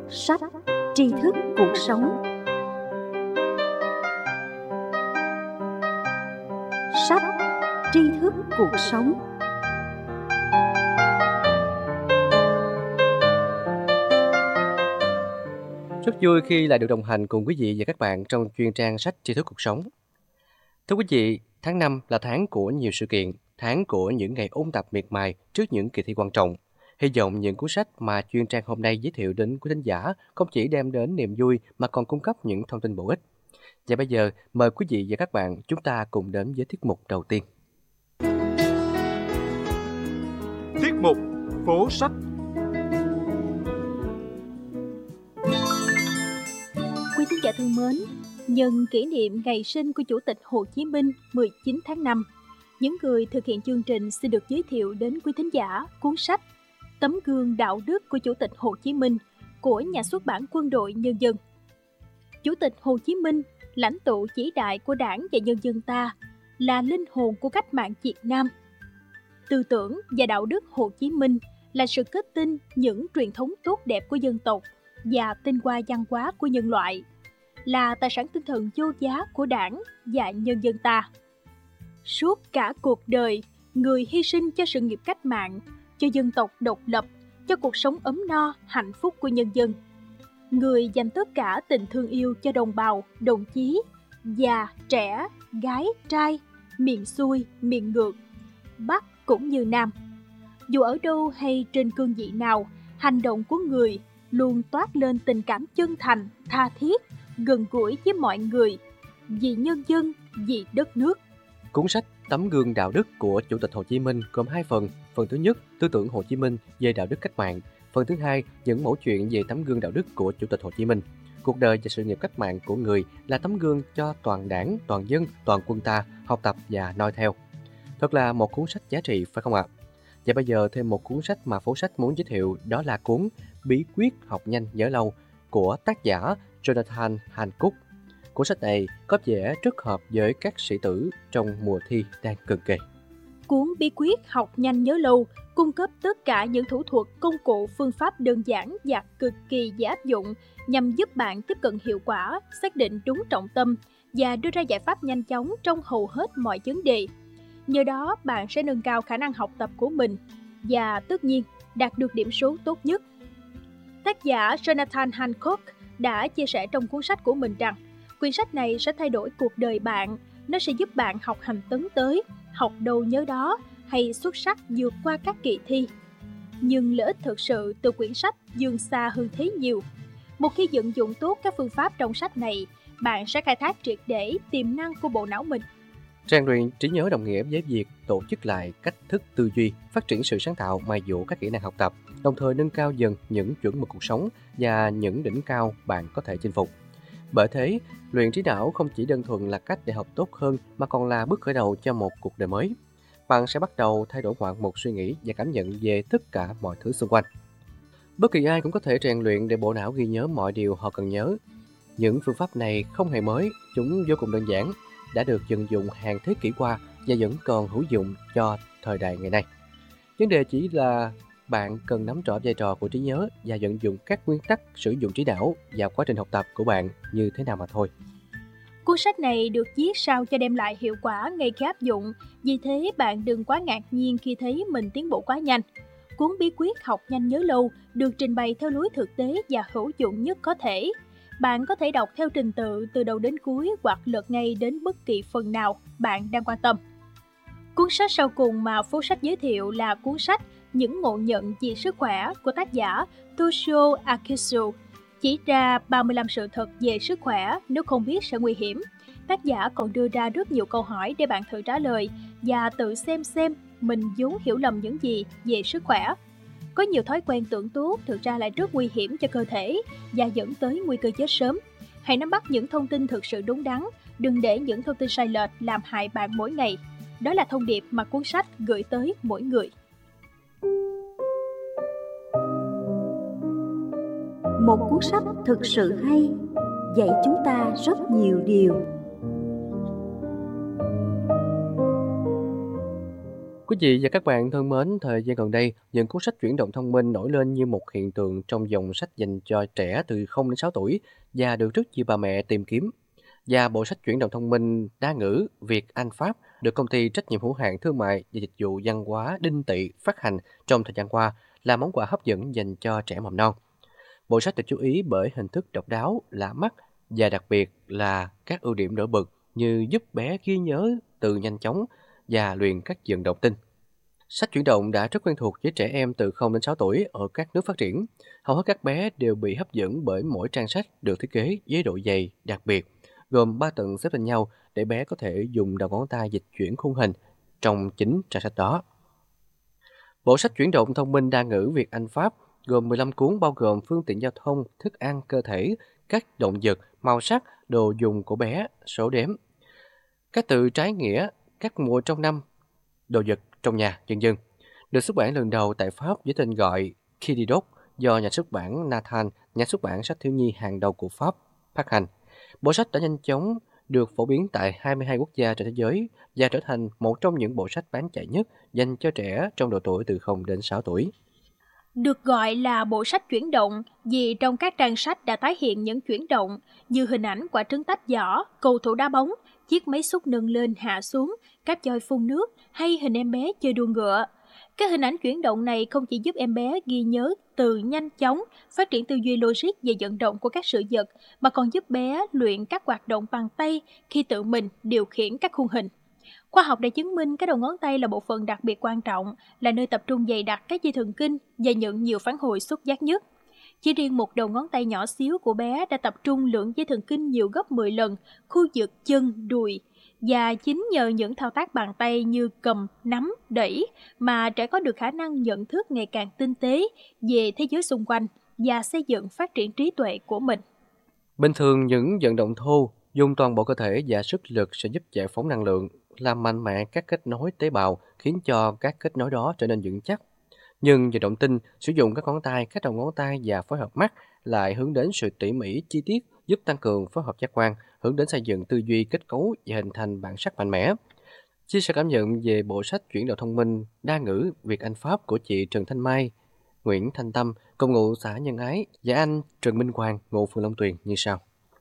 Sách tri thức cuộc sống. Sách tri thức cuộc sống. Rất vui khi lại được đồng hành cùng quý vị và các bạn trong chuyên trang Sách tri thức cuộc sống. Thưa quý vị, tháng 5 là tháng của nhiều sự kiện, tháng của những ngày ôn tập miệt mài trước những kỳ thi quan trọng. Hy vọng những cuốn sách mà chuyên trang hôm nay giới thiệu đến quý thính giả không chỉ đem đến niềm vui mà còn cung cấp những thông tin bổ ích. Và bây giờ, mời quý vị và các bạn chúng ta cùng đến với tiết mục đầu tiên. Tiết mục Phố sách. Quý thính giả thân mến, nhân kỷ niệm ngày sinh của Chủ tịch Hồ Chí Minh 19 tháng 5, những người thực hiện chương trình xin được giới thiệu đến quý thính giả cuốn sách Tấm gương đạo đức của Chủ tịch Hồ Chí Minh của nhà xuất bản Quân đội Nhân dân. Chủ tịch Hồ Chí Minh, lãnh tụ vĩ đại của Đảng và nhân dân ta, là linh hồn của cách mạng Việt Nam. Tư tưởng và đạo đức Hồ Chí Minh là sự kết tinh những truyền thống tốt đẹp của dân tộc và tinh hoa văn hóa của nhân loại, là tài sản tinh thần vô giá của Đảng và nhân dân ta. Suốt cả cuộc đời, người hy sinh cho sự nghiệp cách mạng, cho dân tộc độc lập, cho cuộc sống ấm no, hạnh phúc của nhân dân. Người dành tất cả tình thương yêu cho đồng bào, đồng chí, già, trẻ, gái, trai, miền xuôi, miền ngược, Bắc cũng như Nam. Dù ở đâu hay trên cương vị nào, hành động của người luôn toát lên tình cảm chân thành, tha thiết, gần gũi với mọi người, vì nhân dân, vì đất nước. Cuốn sách Tấm gương đạo đức của Chủ tịch Hồ Chí Minh gồm 2 phần. Phần thứ nhất, tư tưởng Hồ Chí Minh về đạo đức cách mạng. Phần thứ hai, những mẫu chuyện về tấm gương đạo đức của Chủ tịch Hồ Chí Minh. Cuộc đời và sự nghiệp cách mạng của người là tấm gương cho toàn đảng, toàn dân, toàn quân ta học tập và noi theo. Thật là một cuốn sách giá trị phải không ạ? Và bây giờ thêm một cuốn sách mà phố sách muốn giới thiệu, đó là cuốn Bí quyết học nhanh nhớ lâu của tác giả Jonathan Hanh Cook. Cuốn sách này có vẻ rất hợp với các sĩ tử trong mùa thi đang cận kề. Cuốn Bí quyết học nhanh nhớ lâu cung cấp tất cả những thủ thuật, công cụ, phương pháp đơn giản và cực kỳ dễ áp dụng nhằm giúp bạn tiếp cận hiệu quả, xác định đúng trọng tâm và đưa ra giải pháp nhanh chóng trong hầu hết mọi vấn đề. Nhờ đó, bạn sẽ nâng cao khả năng học tập của mình và tất nhiên đạt được điểm số tốt nhất. Tác giả Jonathan Hanh Cook đã chia sẻ trong cuốn sách của mình rằng quyển sách này sẽ thay đổi cuộc đời bạn. Nó sẽ giúp bạn học hành tấn tới, học đâu nhớ đó hay xuất sắc vượt qua các kỳ thi. Nhưng lợi ích thực sự từ quyển sách vươn xa hơn thế nhiều. Một khi vận dụng tốt các phương pháp trong sách này, bạn sẽ khai thác triệt để tiềm năng của bộ não mình. Rèn luyện trí nhớ đồng nghĩa với việc tổ chức lại cách thức tư duy, phát triển sự sáng tạo, mài dũa các kỹ năng học tập, đồng thời nâng cao dần những chuẩn mực cuộc sống và những đỉnh cao bạn có thể chinh phục. Bởi thế, luyện trí não không chỉ đơn thuần là cách để học tốt hơn mà còn là bước khởi đầu cho một cuộc đời mới. Bạn sẽ bắt đầu thay đổi ngoạn mục suy nghĩ và cảm nhận về tất cả mọi thứ xung quanh. Bất kỳ ai cũng có thể rèn luyện để bộ não ghi nhớ mọi điều họ cần nhớ. Những phương pháp này không hề mới, chúng vô cùng đơn giản, đã được vận dụng hàng thế kỷ qua và vẫn còn hữu dụng cho thời đại ngày nay. Vấn đề chỉ là bạn cần nắm rõ vai trò của trí nhớ và vận dụng các nguyên tắc sử dụng trí não vào quá trình học tập của bạn như thế nào mà thôi. Cuốn sách này được viết sao cho đem lại hiệu quả ngay khi áp dụng, vì thế bạn đừng quá ngạc nhiên khi thấy mình tiến bộ quá nhanh. Cuốn Bí quyết học nhanh nhớ lâu được trình bày theo lối thực tế và hữu dụng nhất có thể. Bạn có thể đọc theo trình tự từ đầu đến cuối hoặc lật ngay đến bất kỳ phần nào bạn đang quan tâm. Cuốn sách sau cùng mà phố sách giới thiệu là cuốn sách Những ngộ nhận về sức khỏe của tác giả Toshio Akisu. Chỉ ra 35 sự thật về sức khỏe, nếu không biết sẽ nguy hiểm. Tác giả còn đưa ra rất nhiều câu hỏi để bạn thử trả lời và tự xem mình vốn hiểu lầm những gì về sức khỏe. Có nhiều thói quen tưởng tốt thực ra lại rất nguy hiểm cho cơ thể và dẫn tới nguy cơ chết sớm. Hãy nắm bắt những thông tin thực sự đúng đắn, đừng để những thông tin sai lệch làm hại bạn mỗi ngày. Đó là thông điệp mà cuốn sách gửi tới mỗi người. Một cuốn sách thực sự hay, dạy chúng ta rất nhiều điều. Quý vị và các bạn thân mến, thời gian gần đây, những cuốn sách chuyển động thông minh nổi lên như một hiện tượng trong dòng sách dành cho trẻ từ 0 đến 6 tuổi và được rất nhiều bà mẹ tìm kiếm. Và bộ sách chuyển động thông minh đa ngữ Việt Anh Pháp được công ty trách nhiệm hữu hạn thương mại và dịch vụ văn hóa Đinh Tị phát hành trong thời gian qua là món quà hấp dẫn dành cho trẻ mầm non. Bộ sách được chú ý bởi hình thức độc đáo, lạ mắt và đặc biệt là các ưu điểm nổi bật như giúp bé ghi nhớ từ nhanh chóng và luyện các vận động tinh. Sách chuyển động đã rất quen thuộc với trẻ em từ 0 đến 6 tuổi ở các nước phát triển. Hầu hết các bé đều bị hấp dẫn bởi mỗi trang sách được thiết kế với độ dày đặc biệt, gồm 3 tầng xếp lên nhau để bé có thể dùng đầu ngón tay dịch chuyển khung hình trong chính trang sách đó. Bộ sách chuyển động thông minh đa ngữ Việt Anh Pháp gồm 15 cuốn bao gồm phương tiện giao thông, thức ăn, cơ thể, các động vật, màu sắc, đồ dùng của bé, số đếm, các từ trái nghĩa, các mùa trong năm, đồ vật trong nhà, vân vân. Được xuất bản lần đầu tại Pháp với tên gọi Kididok do nhà xuất bản Nathan, nhà xuất bản sách thiếu nhi hàng đầu của Pháp, phát hành. Bộ sách đã nhanh chóng được phổ biến tại 22 quốc gia trên thế giới và trở thành một trong những bộ sách bán chạy nhất dành cho trẻ trong độ tuổi từ 0 đến 6 tuổi. Được gọi là bộ sách chuyển động vì trong các trang sách đã tái hiện những chuyển động như hình ảnh quả trứng tách vỏ, cầu thủ đá bóng, chiếc máy xúc nâng lên hạ xuống, cáp choi phun nước hay hình em bé chơi đua ngựa. Các hình ảnh chuyển động này không chỉ giúp em bé ghi nhớ từ nhanh chóng, phát triển tư duy logic về vận động của các sự vật, mà còn giúp bé luyện các hoạt động bằng tay khi tự mình điều khiển các khung hình. Khoa học đã chứng minh cái đầu ngón tay là bộ phận đặc biệt quan trọng, là nơi tập trung dày đặc các dây thần kinh và nhận nhiều phản hồi xúc giác nhất. Chỉ riêng một đầu ngón tay nhỏ xíu của bé đã tập trung lượng dây thần kinh nhiều gấp 10 lần khu vực chân, đùi. Và chính nhờ những thao tác bàn tay như cầm, nắm, đẩy mà trẻ có được khả năng nhận thức ngày càng tinh tế về thế giới xung quanh và xây dựng phát triển trí tuệ của mình. Bình thường những vận động thô dùng toàn bộ cơ thể và sức lực sẽ giúp giải phóng năng lượng, làm mạnh mẽ các kết nối tế bào, khiến cho các kết nối đó trở nên vững chắc. Nhưng vận động tinh sử dụng các ngón tay, các đầu ngón tay và phối hợp mắt lại hướng đến sự tỉ mỉ chi tiết, giúp tăng cường phối hợp giác quan, hướng đến xây dựng tư duy kết cấu và hình thành bản sắc mạnh mẽ. Chia sẻ cảm nhận về bộ sách chuyển động thông minh đa ngữ Việt Anh Pháp của chị Trần Thanh Mai, Nguyễn Thanh Tâm, cùng ngụ xã Nhân Ái, và anh Trần Minh Quang, ngụ phường Long Tuyền như sau.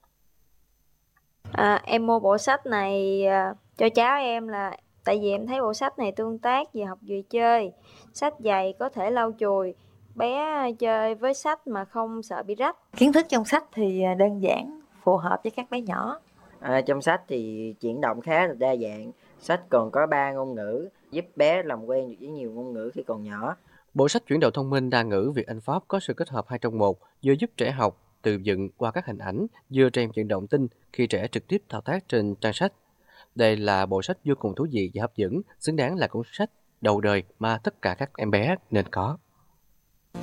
Em mua bộ sách này cho cháu em là tại vì em thấy bộ sách này tương tác vừa học vừa chơi, sách dày có thể lau chùi, bé chơi với sách mà không sợ bị rách. Kiến thức trong sách thì đơn giản, phù hợp với các bé nhỏ. Trong sách thì chuyển động khá là đa dạng, sách còn có 3 ngôn ngữ, giúp bé làm quen được với nhiều ngôn ngữ khi còn nhỏ. Bộ sách chuyển động thông minh đa ngữ Việt Anh Pháp có sự kết hợp 2 trong 1, vừa giúp trẻ học từ vựng qua các hình ảnh, vừa rèn vận động tinh khi trẻ trực tiếp thao tác trên trang sách. Đây là bộ sách vô cùng thú vị và hấp dẫn, xứng đáng là cuốn sách đầu đời mà tất cả các em bé nên có.